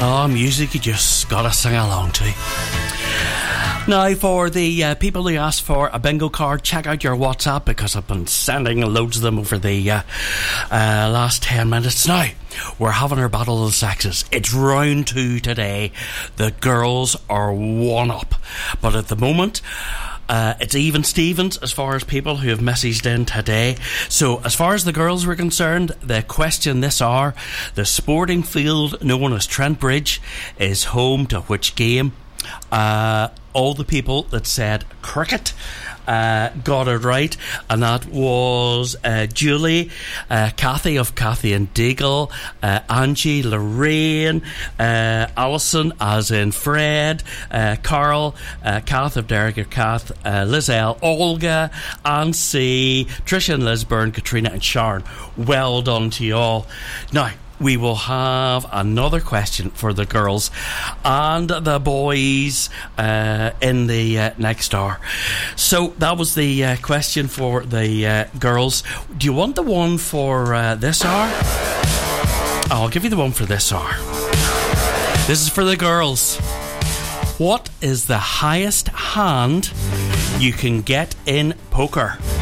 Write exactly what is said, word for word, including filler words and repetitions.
Oh, music you just gotta sing along to. Now, for the uh, people who asked for a bingo card, check out your WhatsApp, because I've been sending loads of them over the uh, uh, last ten minutes. Now, we're having our battle of the sexes. It's round two today. The girls are one up. But at the moment, Uh, it's even Stevens as far as people who have messaged in today. So as far as the girls were concerned, the question this hour: the sporting field known as Trent Bridge is home to which game? Uh, all the people that said cricket uh, got it right, and that was uh, Julie, uh, Kathy of Kathy and Deagle, uh, Angie, Lorraine, uh, Alison as in Fred, uh, Carl, uh, Kath of Derek or Kath, uh, Lizelle, Olga, Anne C, Tricia and Lisburn, Katrina and Sharon. Well done to you all. Now, we will have another question for the girls and the boys uh, in the uh, next hour. So that was the uh, question for the uh, girls. Do you want the one for uh, this hour? I'll give you the one for this hour. This is for the girls. What is the highest hand you can get in poker?